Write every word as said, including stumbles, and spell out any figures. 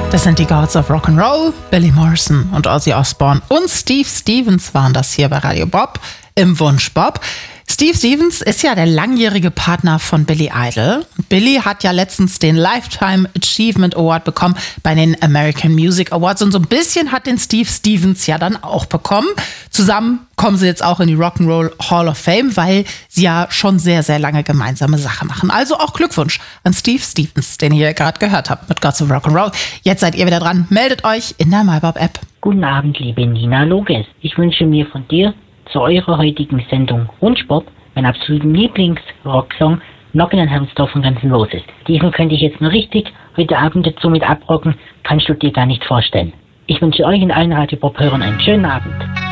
Das sind die Gods of Rock'n'Roll, Billy Morrison und Ozzy Osbourne und Steve Stevens waren das hier bei Radio Bob im Wunsch Bob. Steve Stevens ist ja der langjährige Partner von Billy Idol. Billy hat ja letztens den Lifetime Achievement Award bekommen bei den American Music Awards und so ein bisschen hat den Steve Stevens ja dann auch bekommen. Zusammen kommen sie jetzt auch in die Rock'n'Roll Hall of Fame, weil sie ja schon sehr, sehr lange gemeinsame Sache machen. Also auch Glückwunsch an Steve Stevens, den ihr gerade gehört habt mit Gods of Rock'n'Roll. Jetzt seid ihr wieder dran. Meldet euch in der MyBob-App. Guten Abend, liebe Nina Loges. Ich wünsche mir von dir zu eurer heutigen Sendung Wunschbob mein absoluten Lieblings-Rocksong Knockin' on Heaven's Door von Guns N' Roses. Diesen könnte ich jetzt nur richtig heute Abend dazu mit abrocken, kannst du dir gar nicht vorstellen. Ich wünsche euch und allen Radio Bob-Hörern einen schönen Abend.